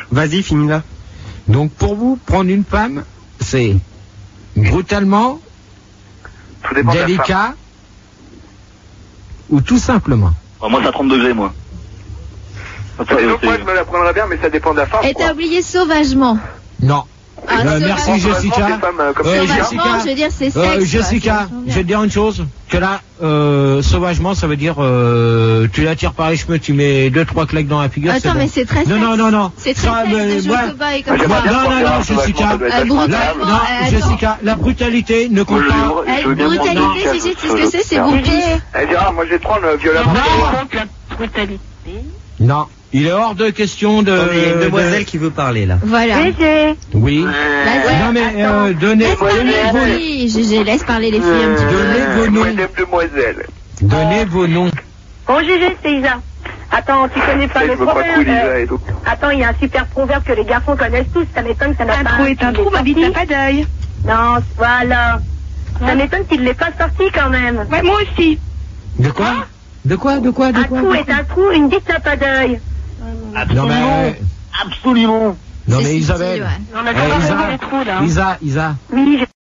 Vas-y, finis-la. Donc pour vous, prendre une femme, c'est brutalement, Tout dépend de la femme. délicat, ou tout simplement. Moi, c'est à 30 degrés, moi. Donc moi, je me la prendrais bien, mais ça dépend de la femme. Et t'as oublié sauvagement. Non. Ah, Merci Jessica. Sauvagement, je veux dire, c'est sexe. Jessica, je vais te dire une chose, que là, sauvagement, ça veut dire, tu la tires par les cheveux, tu mets 2-3 claques dans la figure. Attends, mais c'est très sexe. Non. C'est très sexe de jouer au cobaye comme ça. Non, Jessica. Jessica, la brutalité ne compte pas. Brutalité, Gigi, tu sais ce que c'est beau pif. Elle dira, moi je vais te prendre violemment. La brutalité. Non. Il est hors de question de... Il y a une demoiselle qui veut parler, là. Voilà. Oui. Vas-y. Non, mais donnez vos noms. Je laisse parler les filles un petit peu. Donnez vos noms. Demoiselle. Donnez vos noms. Bon, Gégé, c'est Isa. Attends, tu connais pas le proverbe Attends, il y a un super proverbe que les garçons connaissent tous. Ça m'étonne que ça n'a pas... Un trou est un trou, ma bite n'a pas d'œil. Non, voilà. Ça m'étonne qu'il ne l'ait pas sorti quand même. Ouais, moi aussi. De quoi? De quoi? Un trou est un trou, une bite n'a pas d'œil. Absolument. Non mais Isabelle. Ouais. On a déjà parlé des trous, là. Isa. Oui,